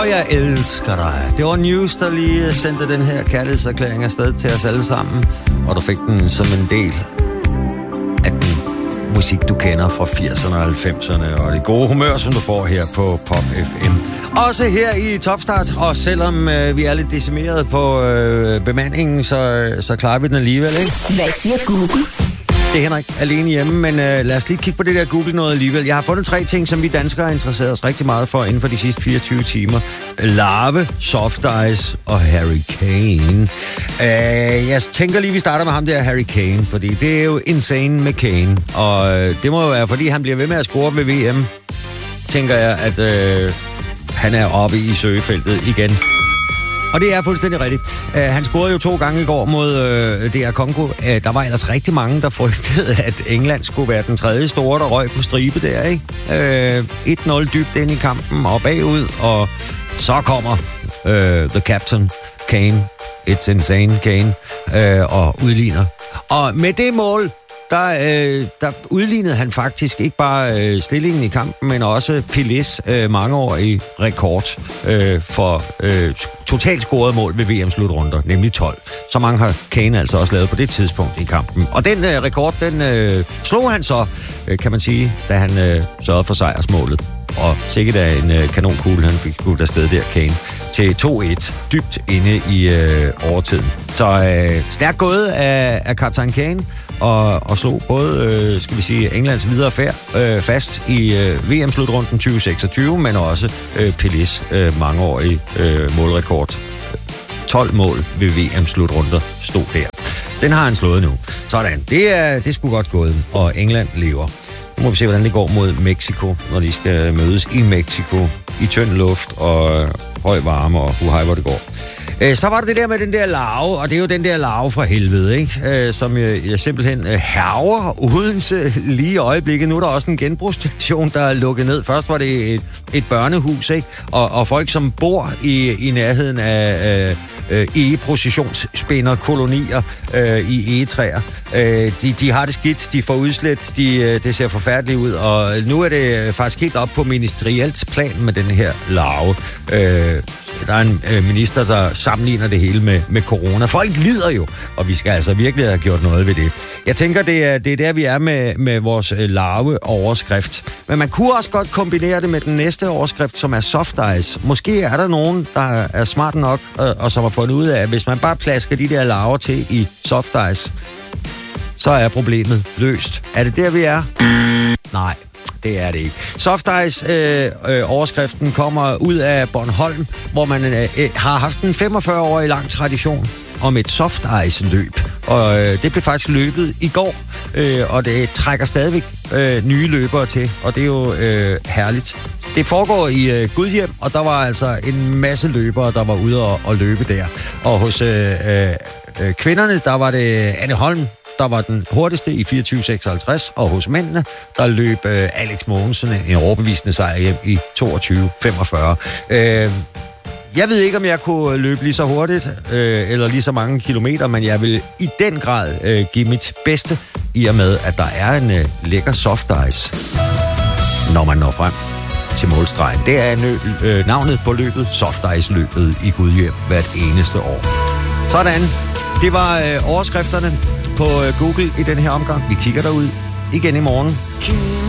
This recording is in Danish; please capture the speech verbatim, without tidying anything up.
Og jeg elsker dig. Det var News, der lige sendte den her kærlighedserklæring afsted til os alle sammen. Og du fik den som en del af den musik, du kender fra firserne og halvfemserne. Og det gode humør, som du får her på Pop F M. Også her i Topstart. Og selvom øh, vi er lidt decimeret på øh, bemandingen, så, så klarer vi den alligevel, ikke? Hvad siger Google? Det er Henrik alene hjemme, men øh, lad os lige kigge på det der Google noget alligevel. Jeg har fundet tre ting, som vi danskere har interesseret os rigtig meget for inden for de sidste fireogtyve timer. Larve, Soft Ice og Harry Kane. Øh, jeg tænker lige, vi starter med ham der, Harry Kane, fordi det er jo insane med Kane. Og øh, det må jo være, fordi han bliver ved med at score ved V M, tænker jeg, at øh, han er oppe i søgefeltet igen. Og det er fuldstændig rigtigt. Uh, han scorede jo to gange i går mod uh, D R Congo. Uh, der var ellers rigtig mange, der frygtede, at England skulle være den tredje store, der røg på stribe der, ikke? Uh, et nul dybt ind i kampen og bagud, og så kommer uh, the captain, Kane. It's insane, Kane. Uh, og udligner. Og med det mål, Der, øh, der udlignede han faktisk ikke bare øh, stillingen i kampen, men også Pelés øh, mangeårige rekord øh, for øh, totalt scorede mål ved V M-slutrunder, nemlig tolv. Så mange har Kane altså også lavet på det tidspunkt i kampen. Og den øh, rekord, den øh, slog han så, øh, kan man sige, da han øh, sørgede for sejrsmålet. Og sikkert er en øh, kanonkugle, han fik skudt afsted der, Kane, til to et, dybt inde i øh, overtiden. Så øh, stærkt gået af, af kaptajn Kane, og, og slog både, øh, skal vi sige, Englands videre færd øh, fast i øh, V M-slutrunden tyve seksogtyve, men også øh, Pelés øh, mangeårige øh, målrekord. tolv mål ved V M-slutrunder stod der. Den har han slået nu. Sådan, det er, det er sgu godt gået, og England lever. Nu må vi se, hvordan det går mod Mexico, når de skal mødes i Mexico, i tynd luft og høj varme, og uhej, hvor det går. Så var det det der med den der larve, og det er jo den der larve fra helvede, ikke? Som jeg, jeg simpelthen hærger Odense lige i øjeblikket. Nu er der også en genbrugsstation, der er lukket ned. Først var det et, et børnehus, ikke? Og, og folk, som bor i, i nærheden af øh, egeprocessionsspinderkolonier øh, i egetræer, øh, de, de har det skidt, de får udslet, de, det ser forfærdeligt ud, og nu er det faktisk helt op på ministerielt plan med den her larve. Øh, Der er en øh, minister, der sammenligner det hele med, med corona. Folk lider jo, og vi skal altså virkelig have gjort noget ved det. Jeg tænker, det er, det er der, vi er med, med vores øh, larve-overskrift. Men man kunne også godt kombinere det med den næste overskrift, som er soft ice. Måske er der nogen, der er smart nok, øh, og som har fundet ud af, at hvis man bare plasker de der larver til i soft ice, så er problemet løst. Er det der, vi er? Nej. Det er det ikke. Soft Ice øh, øh, overskriften kommer ud af Bornholm, hvor man øh, øh, har haft en femogfyrre-årig lang tradition om et soft ice løb. Og øh, det blev faktisk løbet i går, øh, og det trækker stadigvæk øh, nye løbere til, og det er jo øh, herligt. Det foregår i øh, Gudhjem, og der var altså en masse løbere, der var ude og, og løbe der. Og hos øh, øh, kvinderne, der var det Anne Holm, der var den hurtigste i fireogtyve seksoghalvtreds, og hos mændene, der løb øh, Alex Mogensen en overbevisende sejr hjem i toogtyve femogfyrre. Øh, jeg ved ikke, om jeg kunne løbe lige så hurtigt, øh, eller lige så mange kilometer, men jeg vil i den grad øh, give mit bedste, i og med, at der er en øh, lækker soft ice, når man når frem til målstregen. Det er nø- øh, navnet på løbet, soft ice-løbet i Gudhjem hvert eneste år. Sådan, det var øh, overskrifterne på Google i den her omgang. Vi kigger derud igen i morgen.